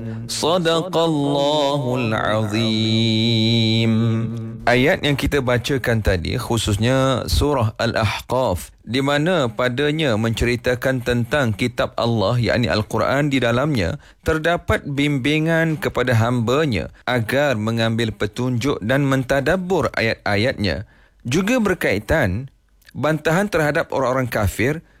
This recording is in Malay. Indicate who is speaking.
Speaker 1: Sadaqallahul Azim. Ayat yang kita bacakan tadi khususnya surah Al-Ahqaf, di mana padanya menceritakan tentang kitab Allah yakni Al-Quran. Di dalamnya terdapat bimbingan kepada hamba-Nya agar mengambil petunjuk dan mentadabbur ayat-ayatnya. Juga berkaitan bantahan terhadap orang-orang kafir